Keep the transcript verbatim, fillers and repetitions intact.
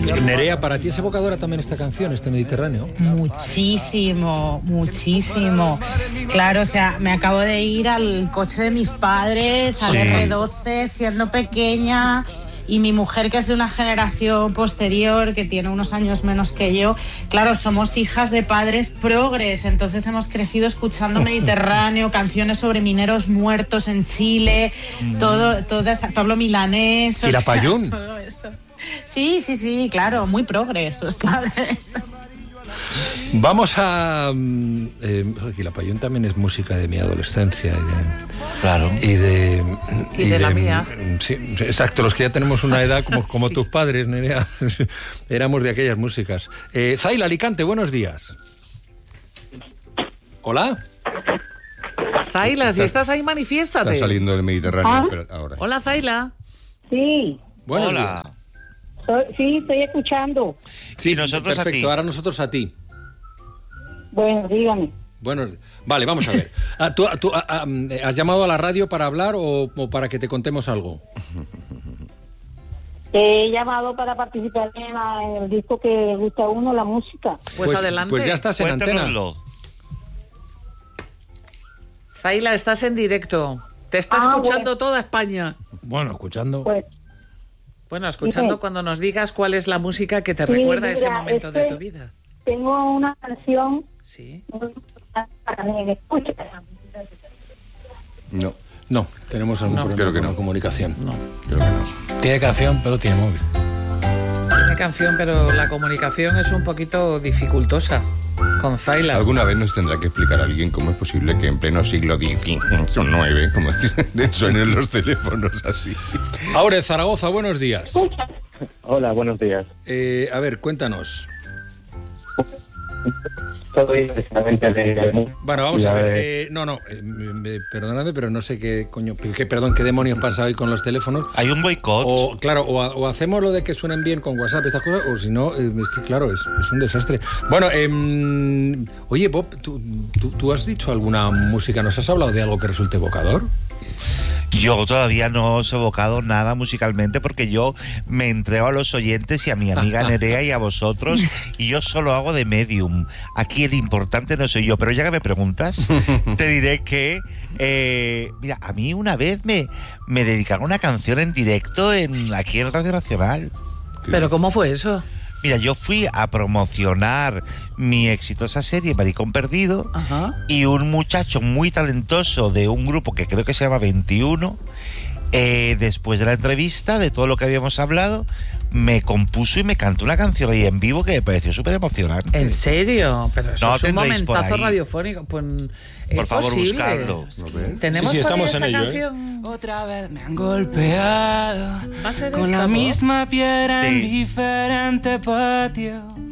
Nerea, ¿para ti es evocadora también esta canción, este Mediterráneo? Muchísimo, muchísimo. Claro, o sea, me acabo de ir al coche de mis padres, al Sí. erre doce, siendo pequeña, y mi mujer, que es de una generación posterior, que tiene unos años menos que yo, claro, somos hijas de padres progres, entonces hemos crecido escuchando Mediterráneo, canciones sobre mineros muertos en Chile, mm. todo, todo esa, Pablo Milanés, Quirapayún. O sea, todo eso. Sí, sí, sí, claro, muy progres los padres. Vamos a... Eh, Quilapayún también es música de mi adolescencia y de... Claro. Y de... Y, y de, de la mía. Sí, exacto, los que ya tenemos una edad como, como sí. tus padres, Nerea, éramos de aquellas músicas. Eh, Zaila, Alicante, buenos días. ¿Hola? Zaila, si estás ahí, manifiéstate. Está saliendo del Mediterráneo ¿Ah? pero ahora. Hola, Zaila. Sí. Buenos Hola. días. Soy, sí, estoy escuchando. Sí, nosotros perfecto, a ti. Ahora nosotros a ti. Bueno, dígame. Bueno, vale, vamos a ver. Ah, ¿Tú, tú ah, ah, has llamado a la radio para hablar o, o para que te contemos algo? He llamado para participar en, la, en el disco que le gusta a uno, la música. Pues, pues adelante. Pues ya estás en antena. Zaila, estás en directo. Te está ah, escuchando bueno. toda España. Bueno, escuchando... Pues, Bueno, escuchando Dime. Cuando nos digas cuál es la música que te sí, recuerda mira, ese momento es de que tu vida. Tengo una canción. Sí. Para mí, escucha. No, No, tenemos algún No. problema Creo que con no. la comunicación. No. creo que no. Tiene canción, pero tiene móvil. Tiene canción, pero la comunicación es un poquito dificultosa con Zaila. Alguna vez nos tendrá que explicar a alguien cómo es posible que en pleno siglo diecinueve, como suenen los teléfonos así. Ahora, en Zaragoza, buenos días. Hola, buenos días. Eh, a ver, cuéntanos. Soy precisamente de... Bueno, vamos a ver. de... Eh, no, no, eh, eh, perdóname, pero no sé qué coño, qué, perdón, qué demonios pasa hoy con los teléfonos. Hay un boicot. O, claro, o, o hacemos lo de que suenen bien con WhatsApp, estas cosas, o si no, eh, es que claro, es, es un desastre. Bueno, eh, oye, Bob, ¿tú, tú, ¿tú has dicho alguna música? ¿Nos has hablado de algo que resulte evocador? Yo todavía no os he evocado nada musicalmente porque yo me entrego a los oyentes y a mi amiga Nerea y a vosotros y yo solo hago de medium. Aquí el importante no soy yo, pero ya que me preguntas, te diré que, eh, mira, a mí una vez me, me dedicaron una canción en directo en aquí en Radio Nacional. ¿Pero cómo fue eso? Mira, yo fui a promocionar mi exitosa serie Maricón Perdido. Ajá. Y un muchacho muy talentoso de un grupo que creo que se llama veintiuno, eh, después de la entrevista, de todo lo que habíamos hablado, me compuso y me cantó una canción ahí en vivo que me pareció súper emocionante. ¿En serio? Pero eso No es un tendréis por momentazo ahí. radiofónico. Pues, Por ¿es favor, posible? buscadlo. ¿Tenemos Sí, sí, estamos por ahí en esa ello, ¿eh? canción? Otra vez me han golpeado ¿Va a ser con esta, la no? misma piedra en Sí. diferente patio.